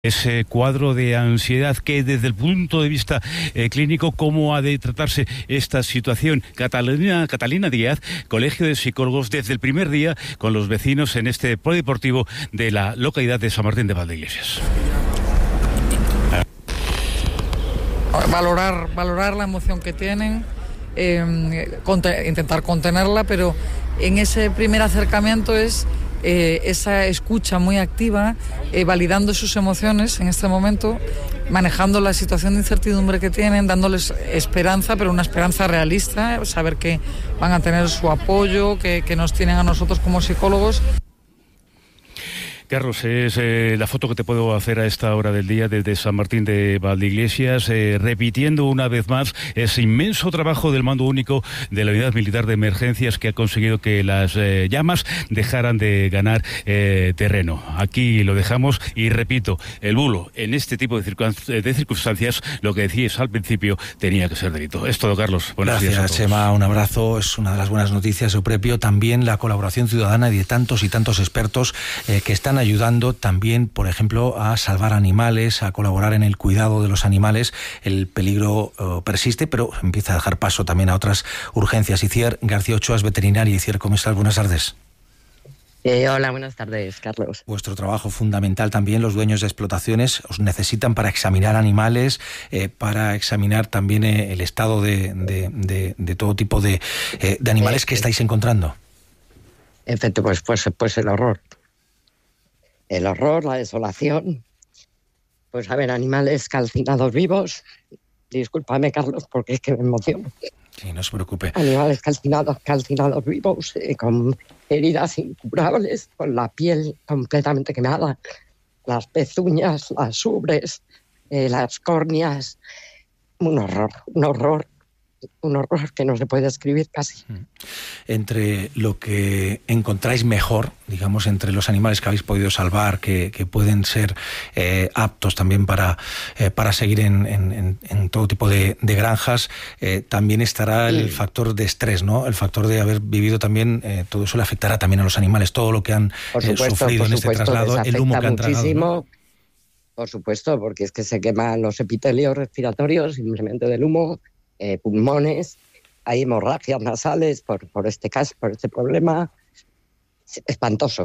Ese cuadro de ansiedad que desde el punto de vista clínico, ¿cómo ha de tratarse esta situación? Catalina Díaz, Colegio de Psicólogos, desde el primer día con los vecinos en este polideportivo de la localidad de San Martín de Valdeiglesias. Valorar la emoción que tienen, intentar contenerla, pero en ese primer acercamiento es esa escucha muy activa, validando sus emociones en este momento, manejando la situación de incertidumbre que tienen, dándoles esperanza, pero una esperanza realista, saber que van a tener su apoyo, que nos tienen a nosotros como psicólogos. Carlos, es la foto que te puedo hacer a esta hora del día desde San Martín de Valdeiglesias, repitiendo una vez más ese inmenso trabajo del Mando Único de la Unidad Militar de Emergencias que ha conseguido que las llamas dejaran de ganar terreno. Aquí lo dejamos y repito, el bulo en este tipo de circunstancias, lo que decías al principio, tenía que ser delito. Es todo, Carlos. Buenos días a todos. Chema, un abrazo. Es una de las buenas noticias de Prepio. También la colaboración ciudadana y de tantos y tantos expertos que están ayudando también, por ejemplo, a salvar animales, a colaborar en el cuidado de los animales. El peligro persiste, pero empieza a dejar paso también a otras urgencias. Itziar García Ochoa es veterinaria. Itziar, ¿cómo estás? Buenas tardes. Hola, buenas tardes, Carlos. Vuestro trabajo fundamental también, los dueños de explotaciones os necesitan para examinar animales, para examinar también el estado de todo tipo de animales que estáis encontrando. Efecto, pues el horror. El horror, la desolación. Pues a ver, animales calcinados vivos. Discúlpame, Carlos, porque es que me emociono. Sí, no se preocupe. Animales calcinados vivos, con heridas incurables, con la piel completamente quemada, las pezuñas, las ubres, las córneas. Un horror que no se puede describir casi. Entre lo que encontráis mejor, digamos, entre los animales que habéis podido salvar, que pueden ser aptos también para seguir en todo tipo de granjas, también estará el factor de estrés, ¿no? El factor de haber vivido también, todo eso le afectará también a los animales, todo lo que han sufrido en este traslado, el humo que han tragado, ¿no? Por supuesto, porque es que se queman los epitelios respiratorios simplemente del humo, pulmones, hay hemorragias nasales por este caso, por este problema. Espantoso.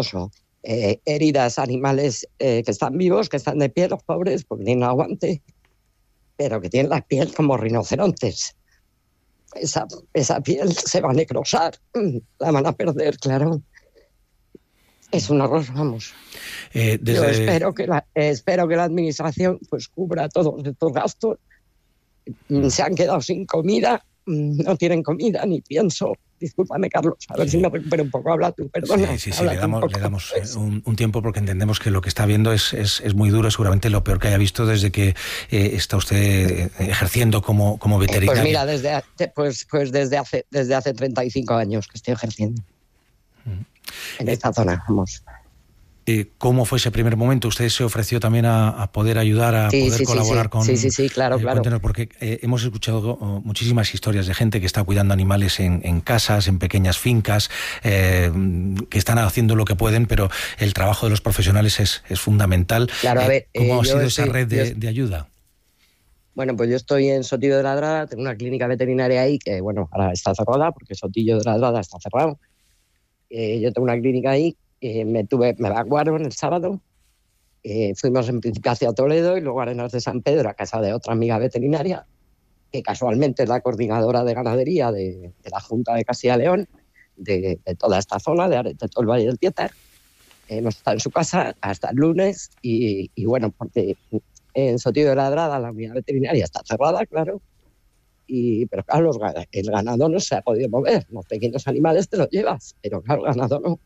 Heridas, animales que están vivos, que están de pie, los pobres, porque tienen aguante, pero que tienen la piel como rinocerontes. Esa piel se va a necrosar, la van a perder, claro. Es un horror, vamos. Yo espero que la administración pues cubra todos estos gastos. Se han quedado sin comida, no tienen comida, ni pienso. Discúlpame, Carlos, a ver si me recupero un poco. Habla tú, perdona. Sí, le damos un tiempo, porque entendemos que lo que está viendo es muy duro, seguramente lo peor que haya visto desde que está usted ejerciendo como veterinario. Pues mira, desde hace 35 años que estoy ejerciendo en esta zona, vamos. ¿Cómo fue ese primer momento? ¿Usted se ofreció también a poder ayudar, a poder colaborar con...? Sí, claro. Porque hemos escuchado muchísimas historias de gente que está cuidando animales en casas, en pequeñas fincas, que están haciendo lo que pueden, pero el trabajo de los profesionales es fundamental. Claro, a ver, ¿cómo ha sido esa red de ayuda? Bueno, pues yo estoy en Sotillo de Ladrada, tengo una clínica veterinaria ahí que, bueno, ahora está cerrada porque Sotillo de Ladrada está cerrado. Yo tengo una clínica ahí. Me evacuaron el sábado, fuimos en principio hacia Toledo y luego a Arenas de San Pedro, a casa de otra amiga veterinaria, que casualmente es la coordinadora de ganadería de la Junta de Castilla y León, de toda esta zona, de todo el Valle del Tietar. Hemos estado en su casa hasta el lunes y bueno, porque en Sotillo de Ladrada la unidad veterinaria está cerrada, claro, pero claro, el ganado no se ha podido mover. Los pequeños animales te los llevas, pero claro, el ganado no.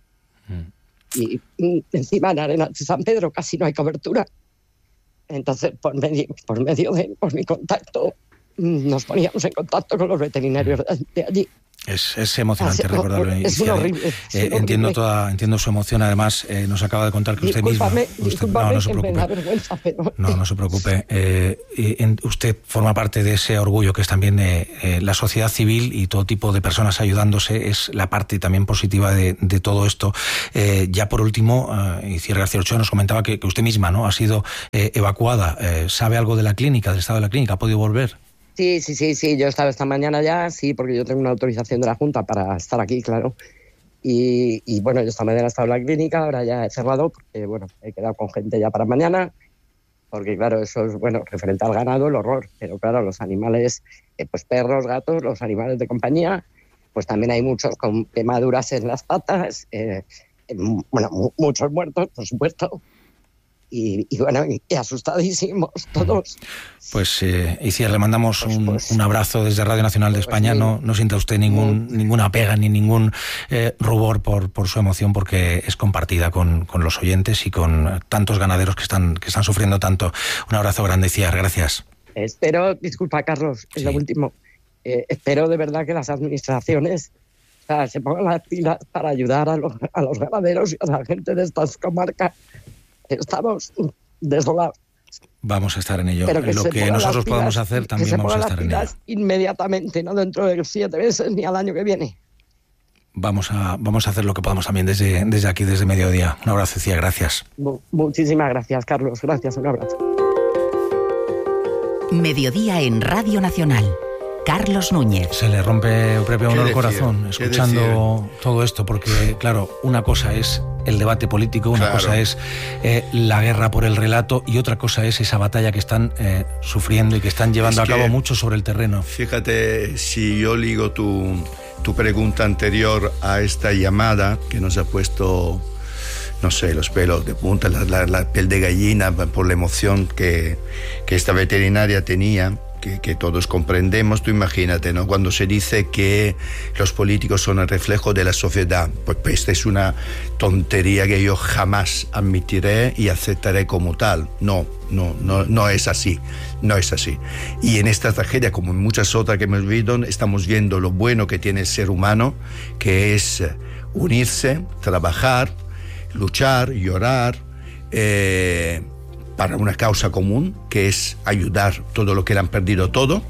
Y encima en Arenas de San Pedro casi no hay cobertura. Entonces, por mi contacto, nos poníamos en contacto con los veterinarios de allí. Es emocionante recordarlo. Es horrible. Entiendo su emoción. Además, nos acaba de contar que usted mismo... Discúlpame, no se preocupe. Me da vergüenza, pero... No se preocupe. Usted forma parte de ese orgullo que es también la sociedad civil y todo tipo de personas ayudándose. Es la parte también positiva de todo esto. Ya por último, Itziar García Ochoa nos comentaba que usted misma, ¿no?, ha sido evacuada. ¿Sabe algo de la clínica, del estado de la clínica? ¿Ha podido volver? Sí, yo he estado esta mañana ya, sí, porque yo tengo una autorización de la Junta para estar aquí, claro. Y bueno, yo esta mañana he estado en la clínica, ahora ya he cerrado, porque bueno, he quedado con gente ya para mañana, porque claro, eso es, bueno, referente al ganado, el horror, pero claro, los animales, pues perros, gatos, los animales de compañía, pues también hay muchos con quemaduras en las patas, bueno, muchos muertos, por supuesto. Y bueno, y asustadísimos todos. Pues Itziar, le mandamos un abrazo desde Radio Nacional de España. No sienta usted ninguna pega ni ningún rubor por su emoción, porque es compartida con los oyentes y con tantos ganaderos que están sufriendo tanto. Un abrazo grande, Itziar, gracias. Espero, disculpa Carlos, es lo último, espero de verdad que las administraciones se pongan las pilas para ayudar a los ganaderos y a la gente de estas comarcas. Estamos desolados. Vamos a estar en ello. En lo que nosotros podamos hacer también vamos a estar en ello. Inmediatamente, no dentro de 7 meses ni al año que viene. Vamos a hacer lo que podamos también desde aquí, desde Mediodía. Un abrazo, Itziar, gracias. Muchísimas gracias, Carlos. Gracias, un abrazo. Mediodía en Radio Nacional. Carlos Núñez. Se le rompe uno el corazón escuchando todo esto, porque claro, una cosa es el debate político, una cosa es la guerra por el relato, y otra cosa es esa batalla que están sufriendo y que están llevando a cabo mucho sobre el terreno. Fíjate, si yo ligo tu pregunta anterior a esta llamada que nos ha puesto, no sé, los pelos de punta, la piel de gallina por la emoción que esta veterinaria tenía, que todos comprendemos. Tú imagínate, ¿no?, cuando se dice que los políticos son el reflejo de la sociedad, pues esta es una tontería que yo jamás admitiré y aceptaré como tal. No es así, no es así. Y en esta tragedia, como en muchas otras que hemos visto, estamos viendo lo bueno que tiene el ser humano, que es unirse, trabajar, luchar, llorar, para una causa común, que es ayudar todo lo que le han perdido todo.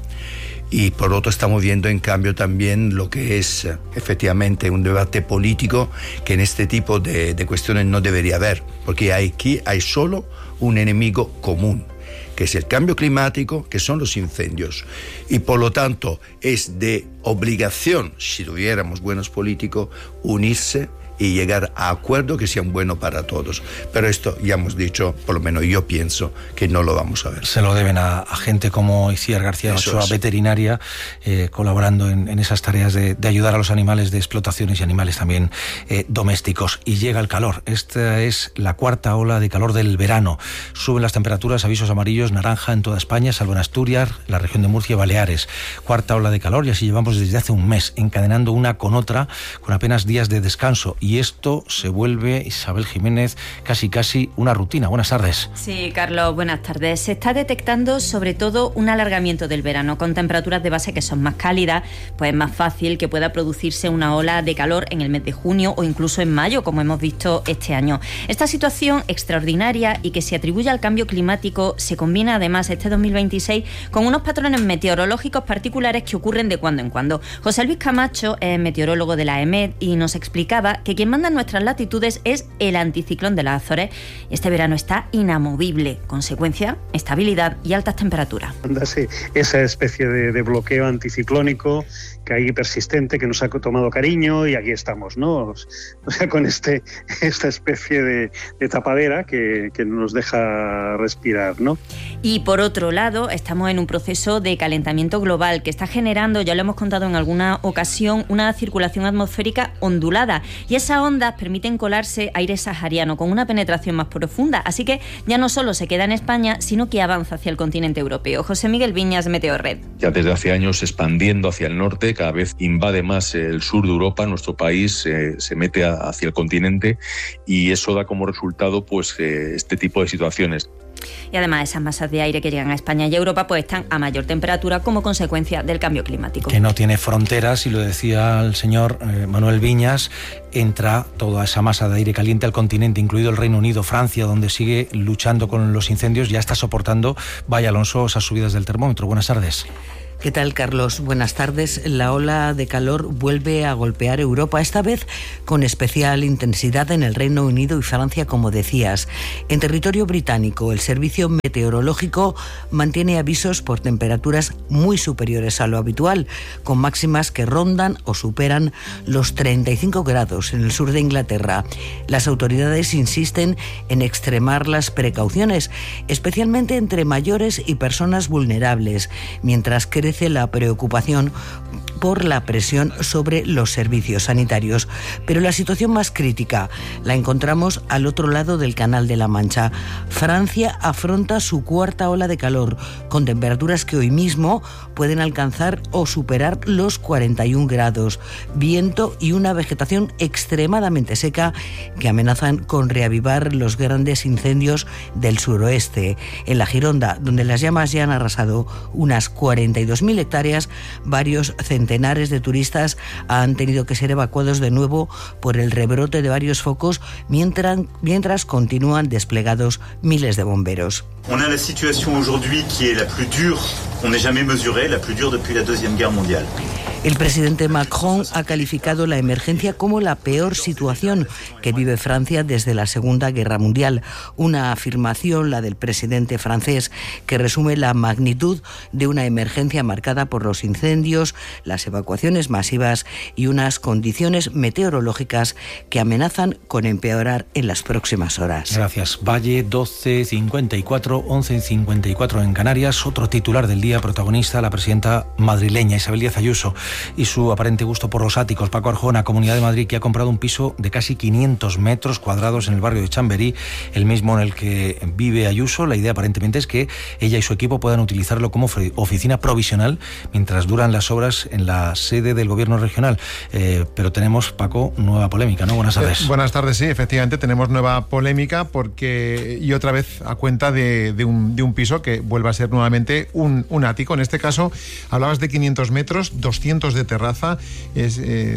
Y por otro estamos viendo en cambio también lo que es efectivamente un debate político que en este tipo de cuestiones no debería haber, porque aquí hay solo un enemigo común, que es el cambio climático, que son los incendios. Y por lo tanto es de obligación, si tuviéramos buenos políticos, unirse y llegar a acuerdos que sean buenos para todos. Pero esto ya hemos dicho, por lo menos yo pienso, que no lo vamos a ver. Se lo deben a gente como Itziar García Ochoa, veterinaria, colaborando en esas tareas de ayudar a los animales de explotaciones y animales también domésticos. Y llega el calor. Esta es la cuarta ola de calor del verano. Suben las temperaturas, avisos amarillos, naranja en toda España, salvo en Asturias, la región de Murcia y Baleares. Cuarta ola de calor, y así llevamos desde hace un mes, encadenando una con otra, con apenas días de descanso. Y esto se vuelve, Isabel Jiménez, casi una rutina. Buenas tardes. Sí, Carlos, buenas tardes. Se está detectando sobre todo un alargamiento del verano, con temperaturas de base que son más cálidas, pues es más fácil que pueda producirse una ola de calor en el mes de junio o incluso en mayo, como hemos visto este año. Esta situación extraordinaria y que se atribuye al cambio climático se combina además este 2026 con unos patrones meteorológicos particulares que ocurren de cuando en cuando. José Luis Camacho es meteorólogo de la EMET y nos explicaba que quien manda en nuestras latitudes es el anticiclón de las Azores. Este verano está inamovible. Consecuencia, estabilidad y altas temperaturas. Esa especie de bloqueo anticiclónico que hay persistente, que nos ha tomado cariño, y aquí estamos, ¿no? O sea, con esta especie de tapadera que nos deja respirar, ¿no? Y por otro lado, estamos en un proceso de calentamiento global que está generando, ya lo hemos contado en alguna ocasión, una circulación atmosférica ondulada, y esas ondas permiten colarse aire sahariano con una penetración más profunda, así que ya no solo se queda en España, sino que avanza hacia el continente europeo. José Miguel Viñas, Meteorred. Ya desde hace años expandiendo hacia el norte, cada vez invade más el sur de Europa, nuestro país se mete hacia el continente, y eso da como resultado pues este tipo de situaciones. Y además esas masas de aire que llegan a España y Europa pues están a mayor temperatura como consecuencia del cambio climático. Que no tiene fronteras, y lo decía el señor Manuel Viñas, entra toda esa masa de aire caliente al continente, incluido el Reino Unido, Francia, donde sigue luchando con los incendios, ya está soportando, vaya Alonso, esas subidas del termómetro. Buenas tardes. ¿Qué tal, Carlos? Buenas tardes. La ola de calor vuelve a golpear Europa, esta vez con especial intensidad en el Reino Unido y Francia, como decías. En territorio británico, el Servicio Meteorológico mantiene avisos por temperaturas muy superiores a lo habitual, con máximas que rondan o superan los 35 grados en el sur de Inglaterra. Las autoridades insisten en extremar las precauciones, especialmente entre mayores y personas vulnerables, mientras crece la preocupación por la presión sobre los servicios sanitarios. Pero la situación más crítica la encontramos al otro lado del Canal de la Mancha. Francia afronta su cuarta ola de calor, con temperaturas que hoy mismo pueden alcanzar o superar los 41 grados, viento y una vegetación extremadamente seca que amenazan con reavivar los grandes incendios del suroeste. En la Gironda, donde las llamas ya han arrasado unas 42.000 hectáreas, varios centenares de turistas han tenido que ser evacuados de nuevo por el rebrote de varios focos, mientras continúan desplegados miles de bomberos. On a la situation aujourd'hui qui est la plus dure qu'on ait jamais mesurée, la plus dure depuis la Deuxième Guerre mondiale. El presidente Macron ha calificado la emergencia como la peor situación que vive Francia desde la Segunda Guerra Mundial. Una afirmación, la del presidente francés, que resume la magnitud de una emergencia marcada por los incendios, las evacuaciones masivas y unas condiciones meteorológicas que amenazan con empeorar en las próximas horas. Gracias. Valle, 12:54, 11:54 en Canarias. Otro titular del día, protagonista, la presidenta madrileña Isabel Díaz Ayuso y su aparente gusto por los áticos. Paco Arjona, Comunidad de Madrid, que ha comprado un piso de casi 500 metros cuadrados en el barrio de Chamberí, el mismo en el que vive Ayuso. La idea aparentemente es que ella y su equipo puedan utilizarlo como oficina provisional mientras duran las obras en la sede del gobierno regional. Pero tenemos, Paco, nueva polémica, ¿no? Buenas tardes. Buenas tardes, sí, efectivamente tenemos nueva polémica y otra vez a cuenta de un piso que vuelve a ser nuevamente un ático. En este caso hablabas de 500 metros, 200 de terraza. Es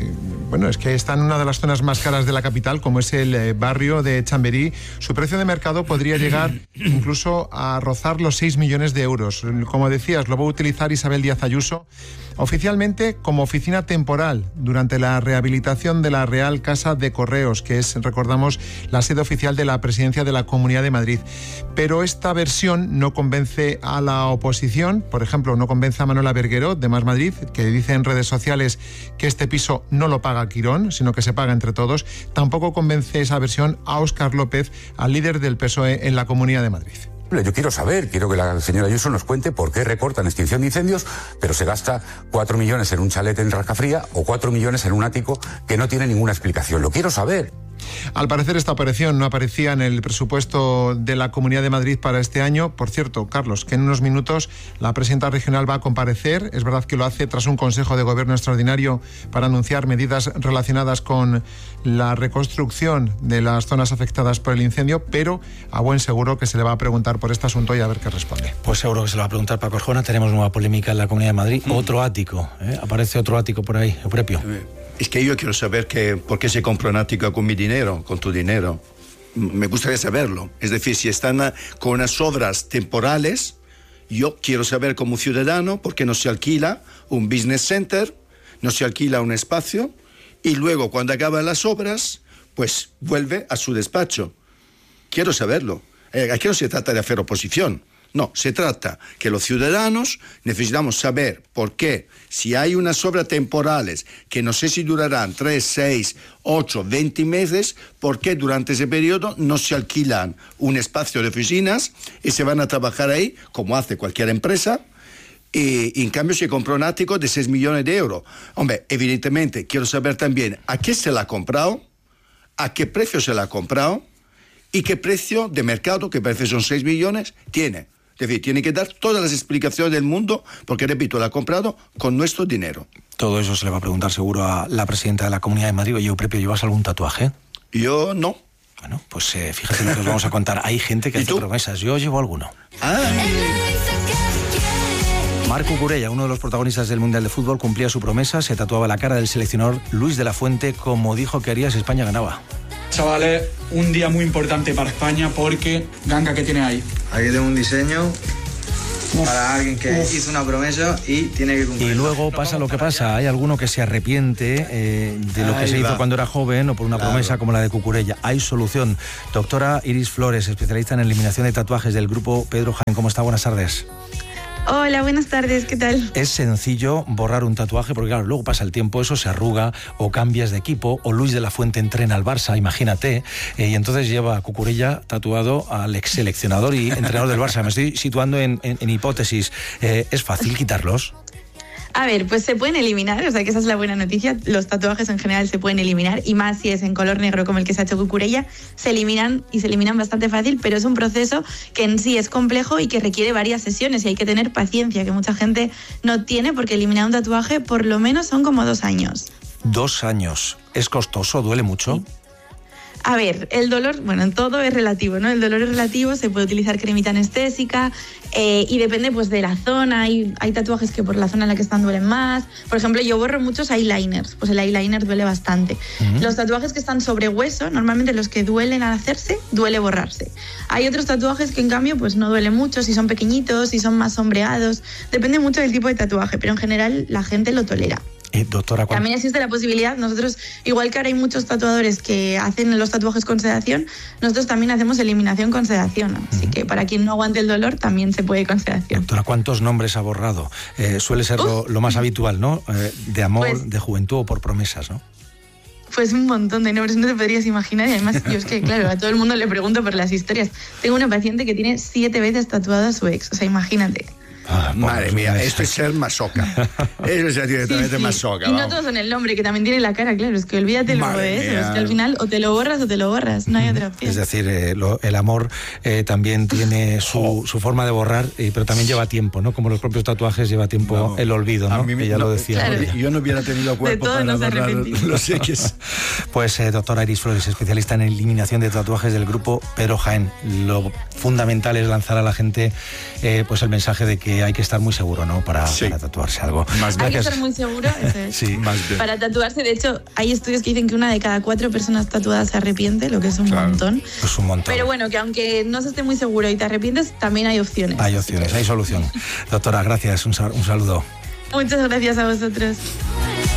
que está en una de las zonas más caras de la capital, como es el barrio de Chamberí. Su precio de mercado podría llegar incluso a rozar los 6 millones de euros. Como decías, lo va a utilizar Isabel Díaz Ayuso oficialmente como oficina temporal durante la rehabilitación de la Real Casa de Correos, que es, recordamos, la sede oficial de la presidencia de la Comunidad de Madrid. Pero esta versión no convence a la oposición. Por ejemplo, no convence a Manuela Bergueró, de Más Madrid, que dice en redes sociales que este piso no lo paga Quirón, sino que se paga entre todos. Tampoco convence esa versión a Óscar López, al líder del PSOE en la Comunidad de Madrid. Yo quiero que la señora Ayuso nos cuente por qué recortan extinción de incendios, pero se gasta 4 millones en un chalet en Rascafría o 4 millones en un ático que no tiene ninguna explicación. Lo quiero saber. Al parecer esta operación no aparecía en el presupuesto de la Comunidad de Madrid para este año. Por cierto, Carlos, que en unos minutos la presidenta regional va a comparecer. Es verdad que lo hace tras un Consejo de Gobierno extraordinario para anunciar medidas relacionadas con la reconstrucción de las zonas afectadas por el incendio, pero a buen seguro que se le va a preguntar por este asunto y a ver qué responde. Pues seguro que se lo va a preguntar Paco Arjona. Tenemos nueva polémica en la Comunidad de Madrid. Otro ático, aparece otro ático por ahí, Euprepio. Es que yo quiero saber por qué se compra un ático con mi dinero, con tu dinero. Me gustaría saberlo. Es decir, si están con unas obras temporales, yo quiero saber como ciudadano por qué no se alquila un business center, no se alquila un espacio y luego cuando acaban las obras, pues vuelve a su despacho. Quiero saberlo. Aquí no se trata de hacer oposición. No, se trata que los ciudadanos necesitamos saber por qué, si hay unas obras temporales que no sé si durarán 3, 6, 8, 20 meses, por qué durante ese periodo no se alquilan un espacio de oficinas y se van a trabajar ahí, como hace cualquier empresa, y en cambio se compra un ático de 6 millones de euros. Hombre, evidentemente quiero saber también a qué se la ha comprado, a qué precio se la ha comprado y qué precio de mercado, que parece son 6 millones, tiene. Es decir, tiene que dar todas las explicaciones del mundo, porque, repito, la ha comprado con nuestro dinero. Todo eso se le va a preguntar seguro a la presidenta de la Comunidad de Madrid. Oye, Euprepio, ¿llevas algún tatuaje? Yo no. Bueno, pues fíjate lo que os vamos a contar. Hay gente que hace promesas. Yo llevo alguno. Marc Cucurella, uno de los protagonistas del Mundial de Fútbol, cumplía su promesa, se tatuaba la cara del seleccionador Luis de la Fuente, como dijo que haría si España ganaba. Chavales, un día muy importante para España porque, Ganga, ¿qué tiene ahí? Aquí tengo un diseño para alguien que hizo una promesa y tiene que cumplir. Y luego pasa lo que pasa, hay alguno que se arrepiente de lo que se hizo cuando era joven o por una promesa como la de Cucurella. Hay solución. Doctora Iris Flores, especialista en eliminación de tatuajes del grupo Pedro Jaén. ¿Cómo está? Buenas tardes. Hola, buenas tardes, ¿qué tal? Es sencillo borrar un tatuaje porque claro, luego pasa el tiempo, eso se arruga o cambias de equipo o Luis de la Fuente entrena al Barça, imagínate, y entonces lleva a Cucurella tatuado al ex seleccionador y entrenador del Barça. Me estoy situando en hipótesis. ¿Es fácil quitarlos? A ver, pues se pueden eliminar, o sea que esa es la buena noticia. Los tatuajes en general se pueden eliminar y más si es en color negro como el que se ha hecho Cucurella, se eliminan bastante fácil, pero es un proceso que en sí es complejo y que requiere varias sesiones y hay que tener paciencia, que mucha gente no tiene porque eliminar un tatuaje por lo menos son como 2 años. 2 años. ¿Es costoso? ¿Duele mucho? Sí. A ver, el dolor, bueno, en todo es relativo, ¿no? El dolor es relativo, se puede utilizar cremita anestésica y depende pues de la zona. Hay tatuajes que por la zona en la que están duelen más. Por ejemplo, yo borro muchos eyeliners, pues el eyeliner duele bastante. Los tatuajes que están sobre hueso, normalmente los que duelen al hacerse, duele borrarse. Hay otros tatuajes que en cambio pues no duelen mucho, si son pequeñitos, si son más sombreados. Depende mucho del tipo de tatuaje, pero en general la gente lo tolera. Doctora, también existe la posibilidad, nosotros, igual que ahora hay muchos tatuadores que hacen los tatuajes con sedación, nosotros también hacemos eliminación con sedación, así que para quien no aguante el dolor también se puede con sedación. Doctora, ¿cuántos nombres ha borrado? Suele ser lo más habitual, ¿no? De amor, pues, de juventud o por promesas, ¿no? Pues un montón de nombres, no te podrías imaginar. Y además, yo es que, claro, a todo el mundo le pregunto por las historias. Tengo una paciente que tiene 7 veces tatuado a su ex, o sea, imagínate. Madre mía, esto es ser masoca. Eso es directamente masoca. Y no todos son el nombre, que también tiene la cara, claro. Es que olvídate luego de eso. Es que al final o te lo borras, no hay otra opción. Es decir, el amor también tiene su forma de borrar, pero también lleva tiempo, ¿no? Como los propios tatuajes lleva tiempo el olvido, ¿no? Que ya lo decía. Claro. Yo no hubiera tenido cuerpo para borrar los X. Pues doctora Iris Flores, especialista en eliminación de tatuajes del grupo Pedro Jaén. Lo fundamental es lanzar a la gente pues el mensaje de que hay que estar muy seguro, ¿no? Para tatuarse algo. Hay que estar muy seguro, eso es. Sí, más bien. Para tatuarse, de hecho, hay estudios que dicen que 1 de cada 4 personas tatuadas se arrepiente, lo que es un montón. Es un montón. Pero bueno, que aunque no se esté muy seguro y te arrepientes, también hay opciones. Hay opciones, hay solución. Doctora, gracias, un saludo. Muchas gracias a vosotros.